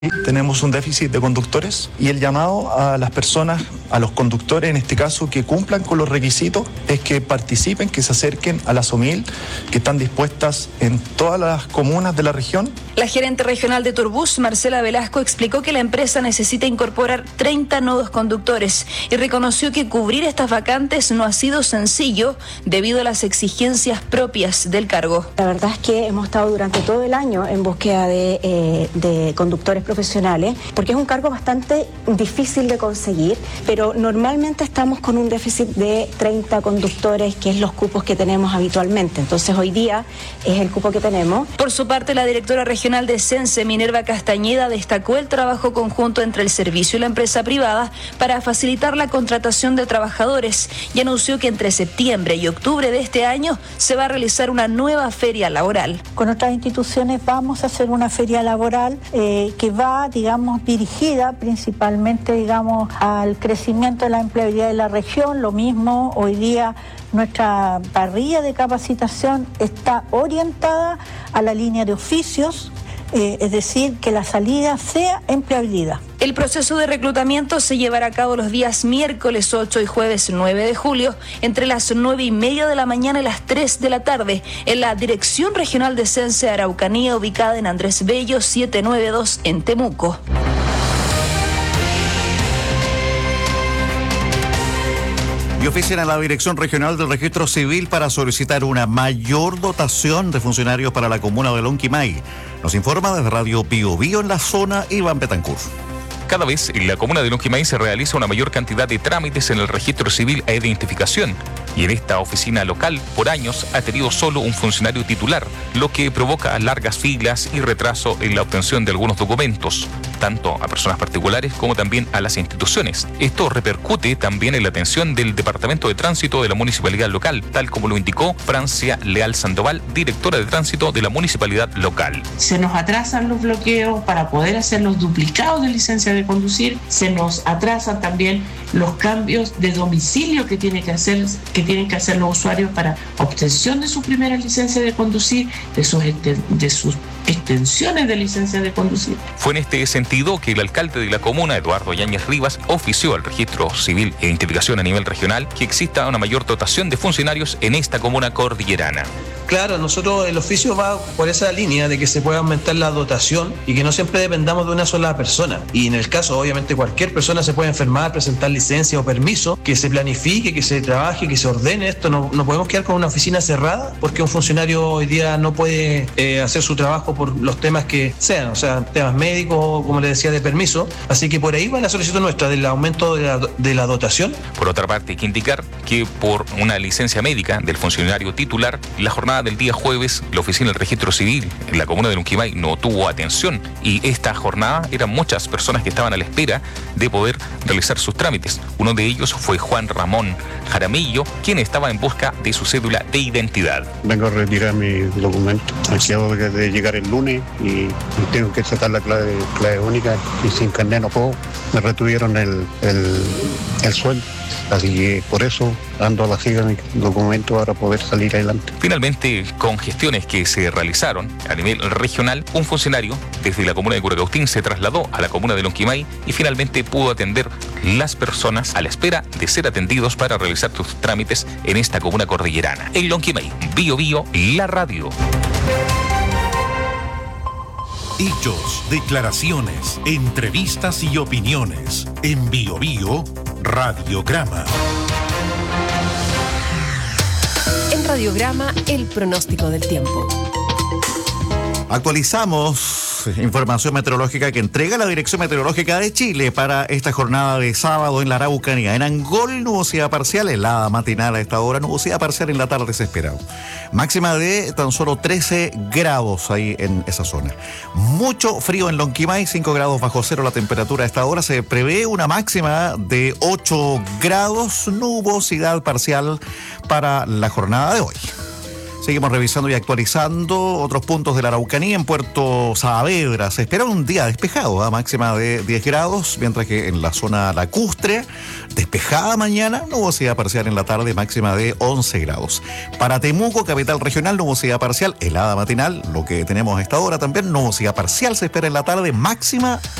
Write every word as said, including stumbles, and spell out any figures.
Tenemos un déficit de conductores y el llamado a las personas, a los conductores en este caso, que cumplan con los requisitos, es que participen, que se acerquen a las O M I L, que están dispuestas en todas las comunas de la región. La gerente regional de Turbus, Marcela Velasco, explicó que la empresa necesita incorporar treinta nuevos conductores y reconoció que cubrir estas vacantes no ha sido sencillo debido a las exigencias propias del cargo. La verdad es que hemos estado durante todo el año en búsqueda de, eh, de conductores profesionales, porque es un cargo bastante difícil de conseguir, pero normalmente estamos con un déficit de treinta conductores, que es los cupos que tenemos habitualmente. Entonces hoy día es el cupo que tenemos. Por su parte, la directora regional de Sense, Minerva Castañeda, destacó el trabajo conjunto entre el servicio y la empresa privada para facilitar la contratación de trabajadores y anunció que entre septiembre y octubre de este año se va a realizar una nueva feria laboral. Con otras instituciones vamos a hacer una feria laboral eh, que va, digamos, dirigida principalmente, digamos, al crecimiento de la empleabilidad de la región. Lo mismo, hoy día nuestra parrilla de capacitación está orientada a la línea de oficios, eh, es decir, que la salida sea empleabilidad. El proceso de reclutamiento se llevará a cabo los días miércoles ocho y jueves nueve de julio, entre las nueve y media de la mañana y las tres de la tarde, en la Dirección Regional de Sense Araucanía, ubicada en Andrés Bello setecientos noventa y dos en Temuco. Y ofician a la Dirección Regional del Registro Civil para solicitar una mayor dotación de funcionarios para la comuna de Lonquimay. Nos informa desde Radio Bio Bio en la zona Iván Betancourt. Cada vez en la comuna de Lonquimay se realiza una mayor cantidad de trámites en el registro civil e identificación, y en esta oficina local por años ha tenido solo un funcionario titular, lo que provoca largas filas y retraso en la obtención de algunos documentos, tanto a personas particulares como también a las instituciones. Esto repercute también en la atención del Departamento de Tránsito de la municipalidad local, tal como lo indicó Francia Leal Sandoval, directora de Tránsito de la municipalidad local. Se nos atrasan los bloqueos para poder hacer los duplicados de licencia de conducir, se nos atrasan también los cambios de domicilio que tiene que hacer, que tienen que hacer los usuarios para obtención de su primera licencia de conducir, de sus, de sus extensiones de licencia de conducir. Fue en este sentido que el alcalde de la comuna, Eduardo Yáñez Rivas, ofició al Registro Civil e Identificación a nivel regional que exista una mayor dotación de funcionarios en esta comuna cordillerana. Claro, nosotros el oficio va por esa línea de que se pueda aumentar la dotación y que no siempre dependamos de una sola persona. Y en el caso, obviamente, cualquier persona se puede enfermar, presentar licencia o permiso, que se planifique, que se trabaje, que se ordene esto. No, no podemos quedar con una oficina cerrada porque un funcionario hoy día no puede eh, hacer su trabajo por los temas que sean, o sea, temas médicos, como le decía, de permiso. Así que por ahí va la solicitud nuestra del aumento de la, de la dotación. Por otra parte, hay que indicar que por una licencia médica del funcionario titular, la jornada del día jueves, la oficina del Registro Civil en la comuna de Lonquimay no tuvo atención, y esta jornada eran muchas personas que estaban a la espera de poder realizar sus trámites. Uno de ellos fue Juan Ramón Jaramillo, quien estaba en busca de su cédula de identidad. Vengo a retirar mi documento. Acabo de llegar el lunes y tengo que sacar la clave, clave única, y sin carnet no puedo. Me retuvieron el, el, el sueldo. Así que por eso ando a la siga mi documento para poder salir adelante. Finalmente, con gestiones que se realizaron a nivel regional, un funcionario desde la comuna de Curacautín se trasladó a la comuna de Lonquimay y finalmente pudo atender las personas a la espera de ser atendidos para realizar sus trámites en esta comuna cordillerana. En Lonquimay, Bio Bio, la radio. Hechos, declaraciones, entrevistas y opiniones. En Bio Bio, Radiograma. En Radiograma, el pronóstico del tiempo. Actualizamos información meteorológica que entrega la Dirección Meteorológica de Chile para esta jornada de sábado en la Araucanía. En Angol, nubosidad parcial, helada matinal a esta hora, nubosidad parcial en la tarde se espera. Máxima de tan solo trece grados ahí en esa zona. Mucho frío en Lonquimay, cinco grados bajo cero la temperatura a esta hora. Se prevé una máxima de ocho grados, nubosidad parcial para la jornada de hoy. Seguimos revisando y actualizando otros puntos de la Araucanía. En Puerto Saavedra se espera un día despejado, a máxima de diez grados, mientras que en la zona lacustre, despejada mañana, nubosidad parcial en la tarde, máxima de once grados. Para Temuco, capital regional, nubosidad parcial, helada matinal, lo que tenemos a esta hora también, nubosidad parcial se espera en la tarde, máxima